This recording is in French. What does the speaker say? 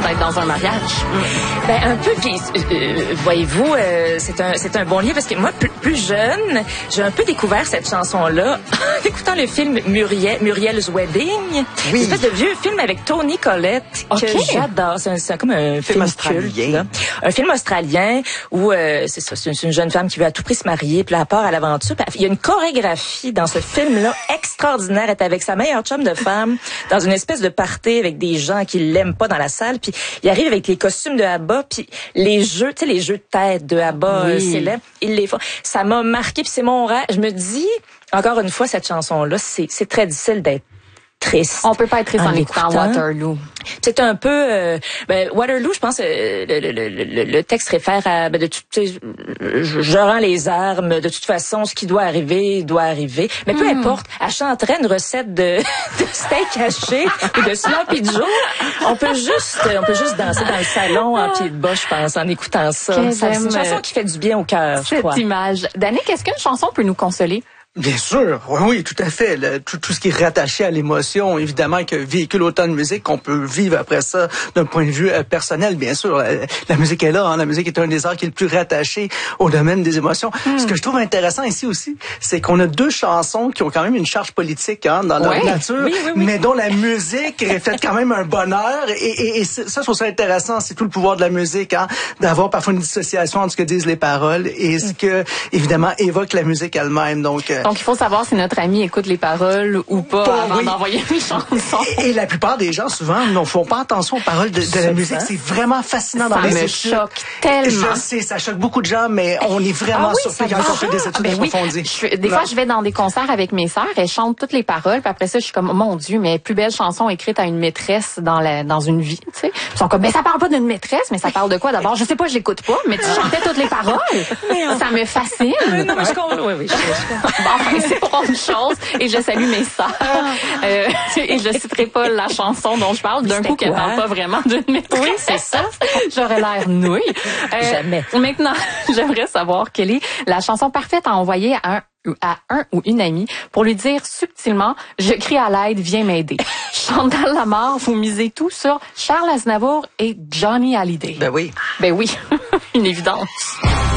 d'être dans un mariage. Ben un peu. Puis voyez-vous, c'est un bon livre parce que moi, plus jeune, j'ai un peu découvert cette chanson-là en écoutant le film Muriel's Wedding. Oui. Une espèce de vieux film avec Toni Collette que j'adore. C'est comme un film australien. Un film australien où c'est ça, c'est une jeune femme qui veut à tout prix se marier, puis là, elle part à l'aventure. Il y a une chorégraphie dans ce film-là extraordinaire. Elle est avec sa meilleure chum de femme dans une espèce de party avec des gens qui l'aiment pas dans la salle. Puis il arrive avec les costumes de ABBA, puis les jeux, tu sais, les jeux de tête de ABBA célèbres, ils les font. Ça m'a marqué, puis c'est mon rêve. Je me dis, encore une fois, cette chanson-là, c'est très difficile d'être triste. On peut pas être triste en écoutant Waterloo. C'est un peu Waterloo, je pense le texte réfère à je rends les armes, de toute façon ce qui doit arriver doit arriver. Mais peu importe, elle chanterait une recette de steak haché ou de sloppy Joe. On peut juste danser dans le salon en pied de bas, je pense, en écoutant ça. C'est une chanson qui fait du bien au cœur, je crois. Cette image. Danick, est-ce qu'une chanson peut nous consoler? Bien sûr, oui, tout à fait. Tout ce qui est rattaché à l'émotion, évidemment, que véhicule autant de musique qu'on peut vivre après ça d'un point de vue personnel. Bien sûr, la musique est là. Hein, la musique est un des arts qui est le plus rattaché au domaine des émotions. Ce que je trouve intéressant ici aussi, c'est qu'on a deux chansons qui ont quand même une charge politique dans leur nature, mais dont la musique reflète quand même un bonheur. Et ça, je trouve ça intéressant. C'est tout le pouvoir de la musique, d'avoir parfois une dissociation entre ce que disent les paroles et ce que, évidemment, évoque la musique elle-même. Donc, il faut savoir si notre ami écoute les paroles ou pas avant d'envoyer une chanson. Et la plupart des gens, souvent, ne font pas attention aux paroles de la musique. C'est vraiment fascinant dans les études. Ça me choque tellement. Je sais, ça choque beaucoup de gens, mais on est vraiment surpris quand on fait des études approfondies. Des fois, je vais dans des concerts avec mes sœurs, elles chantent toutes les paroles, puis après ça, je suis comme, oh mon Dieu, mais plus belle chanson écrite à une maîtresse dans une vie, tu sais. Ils sont comme, ça parle pas d'une maîtresse, mais ça parle de quoi d'abord? Je sais pas, je l'écoute pas, mais tu chantais toutes les paroles. Ça me fascine. Non, mais je comprends. Oui, c'est pour autre chose. Et je salue mes sœurs. Et je citerai pas la chanson dont je parle. D'un coup, qu'elle parle pas vraiment d'une maîtresse. Oui, c'est ça. J'aurais l'air nouille. Jamais. Maintenant, j'aimerais savoir quelle est la chanson parfaite à envoyer à un ou une amie pour lui dire subtilement « Je crie à l'aide, viens m'aider ». Chantal Lamarre, vous misez tout sur Charles Aznavour et Johnny Hallyday. Ben oui. Ben oui, une évidence.